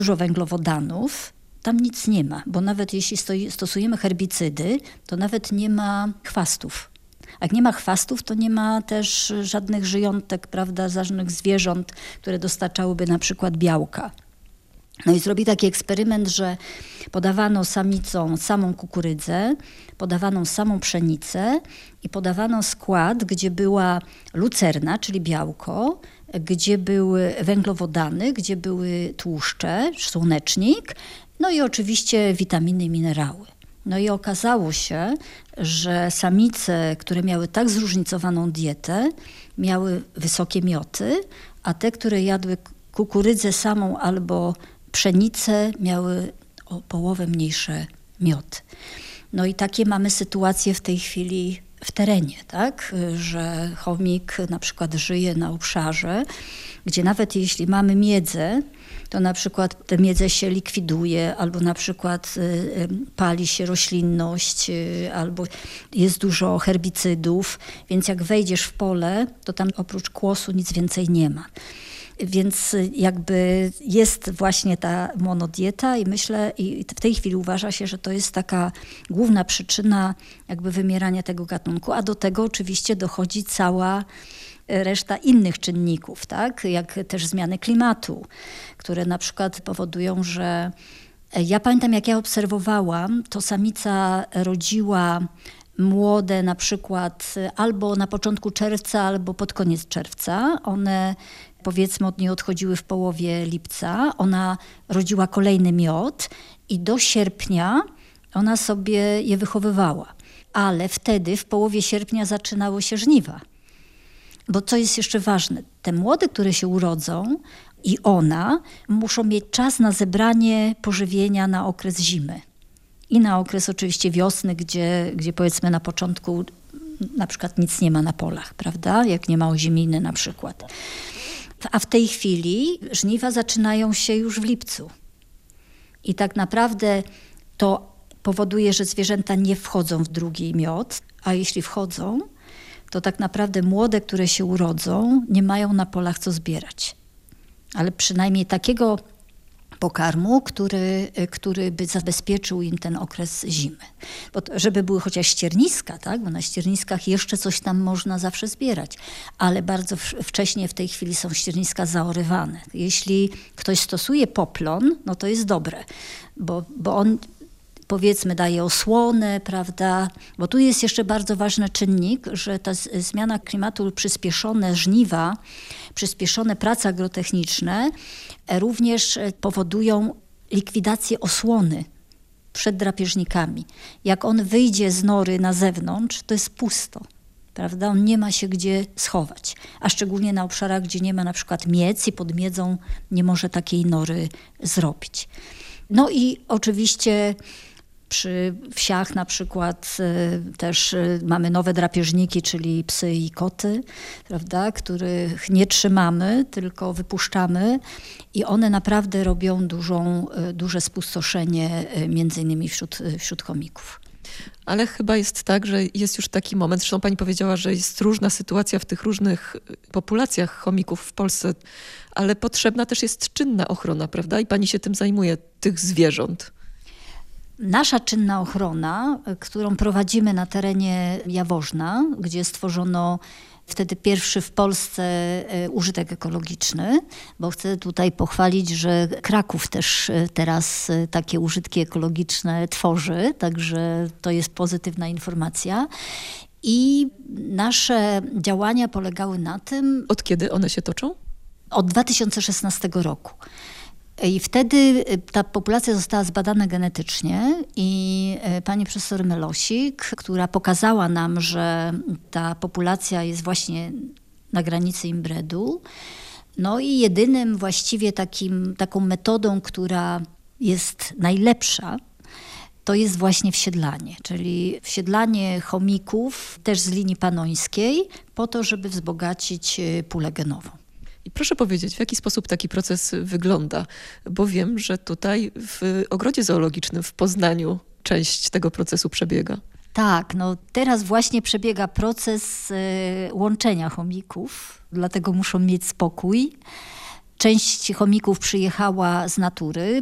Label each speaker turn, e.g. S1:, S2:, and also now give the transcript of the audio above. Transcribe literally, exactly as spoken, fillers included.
S1: dużo węglowodanów, tam nic nie ma, bo nawet jeśli stoi, stosujemy herbicydy, to nawet nie ma chwastów. Jak nie ma chwastów, to nie ma też żadnych żyjątek, prawda, żadnych zwierząt, które dostarczałyby na przykład białka. No i zrobi taki eksperyment, że podawano samicom samą kukurydzę, podawano samą pszenicę i podawano skład, gdzie była lucerna, czyli białko, gdzie były węglowodany, gdzie były tłuszcze, słonecznik, no i oczywiście witaminy i minerały. No i okazało się, że samice, które miały tak zróżnicowaną dietę, miały wysokie mioty, a te, które jadły kukurydzę samą albo pszenicę, miały o połowę mniejsze mioty. No i takie mamy sytuacje w tej chwili w terenie, tak? Że chomik na przykład żyje na obszarze, gdzie nawet jeśli mamy miedzę, to na przykład tę miedzę się likwiduje, albo na przykład y, pali się roślinność, y, albo jest dużo herbicydów, więc jak wejdziesz w pole, to tam oprócz kłosu nic więcej nie ma. Więc jakby jest właśnie ta monodieta i myślę, i w tej chwili uważa się, że to jest taka główna przyczyna jakby wymierania tego gatunku, a do tego oczywiście dochodzi cała reszta innych czynników, tak? Jak też zmiany klimatu, które na przykład powodują, że ja pamiętam, jak ja obserwowałam, to samica rodziła młode na przykład albo na początku czerwca, albo pod koniec czerwca. One powiedzmy od niej odchodziły w połowie lipca. Ona rodziła kolejny miod i do sierpnia ona sobie je wychowywała. Ale wtedy w połowie sierpnia zaczynały się żniwa. Bo co jest jeszcze ważne, te młode, które się urodzą i ona muszą mieć czas na zebranie pożywienia na okres zimy. I na okres oczywiście wiosny, gdzie, gdzie powiedzmy na początku na przykład nic nie ma na polach, prawda? Jak nie ma oziminy na przykład. A w tej chwili żniwa zaczynają się już w lipcu. I tak naprawdę to powoduje, że zwierzęta nie wchodzą w drugi miod, a jeśli wchodzą, to tak naprawdę młode, które się urodzą, nie mają na polach co zbierać. Ale przynajmniej takiego pokarmu, który, który by zabezpieczył im ten okres zimy. Bo to, żeby były chociaż ścierniska, tak? Bo na ścierniskach jeszcze coś tam można zawsze zbierać, ale bardzo wcześnie w tej chwili są ścierniska zaorywane. Jeśli ktoś stosuje poplon, no to jest dobre, bo, bo on powiedzmy daje osłonę, prawda? Bo tu jest jeszcze bardzo ważny czynnik, że ta zmiana klimatu, przyspieszone żniwa, przyspieszone prace agrotechniczne również powodują likwidację osłony przed drapieżnikami. Jak on wyjdzie z nory na zewnątrz, to jest pusto, prawda? On nie ma się gdzie schować, a szczególnie na obszarach, gdzie nie ma na przykład miedz i pod miedzą nie może takiej nory zrobić. No i oczywiście przy wsiach na przykład y, też y, mamy nowe drapieżniki, czyli psy i koty, prawda, których nie trzymamy, tylko wypuszczamy i one naprawdę robią dużą, y, duże spustoszenie y, między innymi wśród, y, wśród chomików.
S2: Ale chyba jest tak, że jest już taki moment, zresztą pani powiedziała, że jest różna sytuacja w tych różnych populacjach chomików w Polsce, ale potrzebna też jest czynna ochrona, prawda? I pani się tym zajmuje, tych zwierząt.
S1: Nasza czynna ochrona, którą prowadzimy na terenie Jaworzna, gdzie stworzono wtedy pierwszy w Polsce użytek ekologiczny, bo chcę tutaj pochwalić, że Kraków też teraz takie użytki ekologiczne tworzy, także to jest pozytywna informacja. I nasze działania polegały na tym...
S2: Od kiedy one się toczą?
S1: Od dwa tysiące szesnastego roku. I wtedy ta populacja została zbadana genetycznie i pani profesor Melosik, która pokazała nam, że ta populacja jest właśnie na granicy inbredu, no i jedynym właściwie takim, taką metodą, która jest najlepsza, to jest właśnie wsiedlanie, czyli wsiedlanie chomików też z linii panońskiej po to, żeby wzbogacić pulę genową.
S2: I proszę powiedzieć, w jaki sposób taki proces wygląda, bo wiem, że tutaj w Ogrodzie Zoologicznym w Poznaniu część tego procesu przebiega.
S1: Tak, no teraz właśnie przebiega proces y, łączenia chomików, dlatego muszą mieć spokój. Część chomików przyjechała z natury,